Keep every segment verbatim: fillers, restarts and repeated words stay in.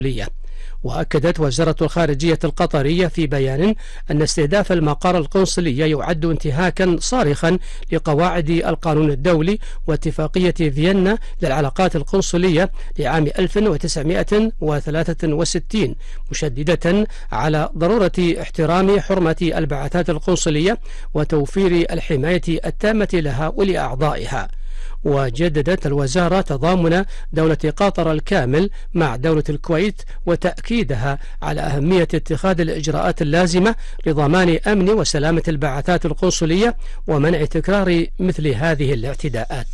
الدولية. وأكدت وزارة الخارجية القطرية في بيان أن استهداف المقر القنصلي يعد انتهاكا صارخا لقواعد القانون الدولي واتفاقية فيينا للعلاقات القنصلية لعام ألف وتسعمائة وثلاثة وستين، مشددة على ضرورة احترام حرمة البعثات القنصلية وتوفير الحماية التامة لها ولأعضائها. وجددت الوزارة تضامن دولة قطر الكامل مع دولة الكويت وتأكيدها على أهمية اتخاذ الإجراءات اللازمة لضمان أمن وسلامة البعثات القنصلية ومنع تكرار مثل هذه الاعتداءات.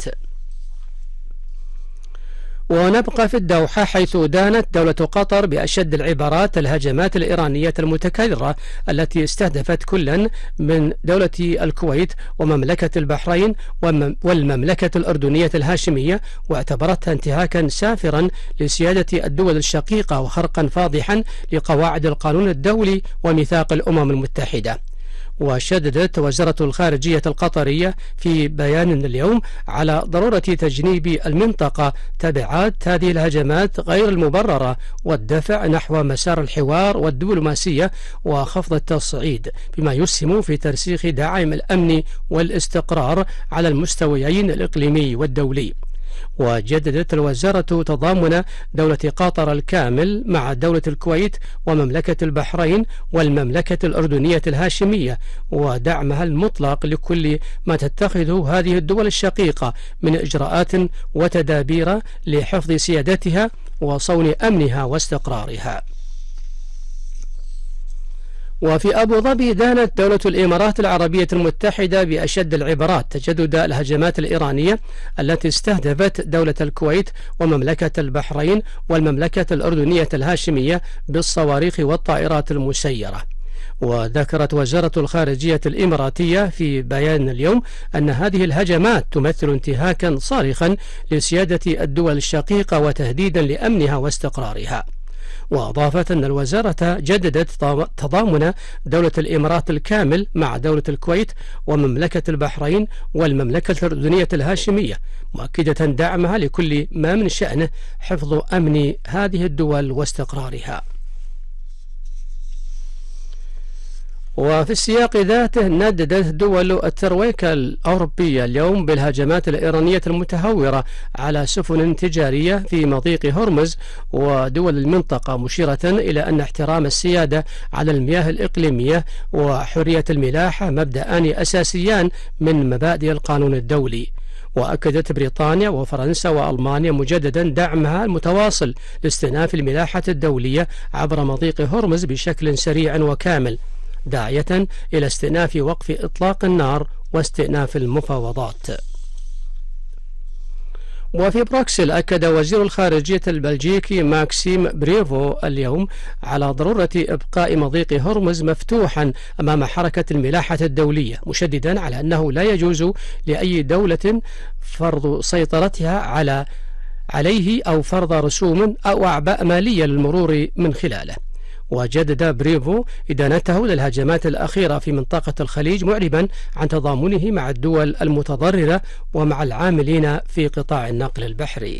ونبقى في الدوحة، حيث دانت دولة قطر بأشد العبارات الهجمات الإيرانية المتكررة التي استهدفت كلا من دولة الكويت ومملكة البحرين والمملكة الأردنية الهاشمية، واعتبرتها انتهاكا سافرا لسيادة الدول الشقيقة وخرقا فاضحا لقواعد القانون الدولي وميثاق الأمم المتحدة. وشددت وزارة الخارجية القطرية في بيان اليوم على ضرورة تجنيب المنطقة تبعات هذه الهجمات غير المبررة والدفع نحو مسار الحوار والدبلوماسية وخفض التصعيد، بما يسهم في ترسيخ دعم الأمن والاستقرار على المستويين الإقليمي والدولي. وجددت الوزارة تضامن دولة قطر الكامل مع دولة الكويت ومملكة البحرين والمملكة الأردنية الهاشمية ودعمها المطلق لكل ما تتخذه هذه الدول الشقيقة من إجراءات وتدابير لحفظ سيادتها وصون أمنها واستقرارها. وفي أبو ظبي دانت دولة الإمارات العربية المتحدة بأشد العبارات تجدد الهجمات الإيرانية التي استهدفت دولة الكويت ومملكة البحرين والمملكة الأردنية الهاشمية بالصواريخ والطائرات المسيرة. وذكرت وزارة الخارجية الإماراتية في بيان اليوم أن هذه الهجمات تمثل انتهاكا صارخا لسيادة الدول الشقيقة وتهديدا لأمنها واستقرارها. وأضافت أن الوزارة جددت تضامن دولة الإمارات الكامل مع دولة الكويت ومملكة البحرين والمملكة الأردنية الهاشمية، مؤكدة دعمها لكل ما من شأنه حفظ أمن هذه الدول واستقرارها. وفي السياق ذاته نددت دول الترويكا الأوروبية اليوم بالهجمات الإيرانية المتهورة على سفن تجارية في مضيق هرمز ودول المنطقة، مشيرة إلى أن احترام السيادة على المياه الإقليمية وحرية الملاحة مبدأان أساسيان من مبادئ القانون الدولي. وأكدت بريطانيا وفرنسا وألمانيا مجددا دعمها المتواصل لاستئناف الملاحة الدولية عبر مضيق هرمز بشكل سريع وكامل، داعية إلى استئناف وقف إطلاق النار واستئناف المفاوضات. وفي بروكسل أكد وزير الخارجية البلجيكي ماكسيم بريفو اليوم على ضرورة إبقاء مضيق هرمز مفتوحا أمام حركة الملاحة الدولية، مشددا على أنه لا يجوز لأي دولة فرض سيطرتها على عليه أو فرض رسوم أو أعباء مالية للمرور من خلاله. وجدد بريفو إدانته للهجمات الأخيرة في منطقة الخليج، معربا عن تضامنه مع الدول المتضررة ومع العاملين في قطاع النقل البحري.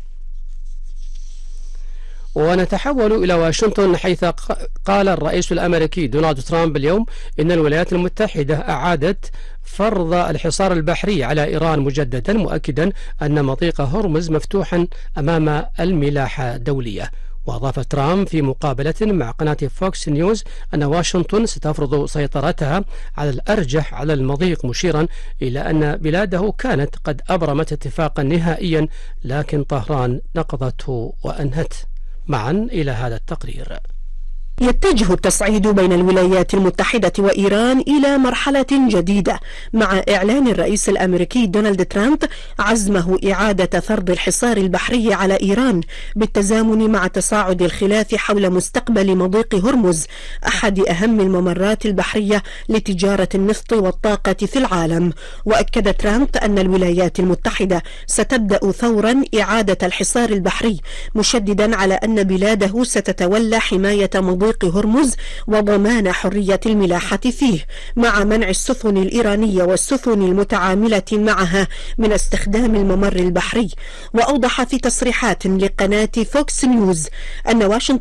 ونتحول إلى واشنطن، حيث قال الرئيس الأمريكي دونالد ترامب اليوم إن الولايات المتحدة أعادت فرض الحصار البحري على إيران مجددا، مؤكدا أن مضيق هرمز مفتوحا أمام الملاحة الدولية. وأضاف ترامب في مقابلة مع قناة فوكس نيوز أن واشنطن ستفرض سيطرتها على الأرجح على المضيق، مشيرا إلى أن بلاده كانت قد أبرمت اتفاقا نهائيا لكن طهران نقضته وأنهته. معا إلى هذا التقرير. يتجه التصعيد بين الولايات المتحدة وإيران إلى مرحلة جديدة مع إعلان الرئيس الأمريكي دونالد ترامب عزمه إعادة فرض الحصار البحري على إيران بالتزامن مع تصاعد الخلاف حول مستقبل مضيق هرمز، أحد أهم الممرات البحرية لتجارة النفط والطاقة في العالم. وأكد ترامب أن الولايات المتحدة ستبدأ فورا إعادة الحصار البحري، مشددا على أن بلاده ستتولى حماية مضيق مضيق هرمز وضمان حرية الملاحة فيه، مع منع السفن الإيرانية والسفن المتعاملة معها من استخدام الممر البحري. وأوضح في تصريحات لقناة فوكس نيوز أن واشنطن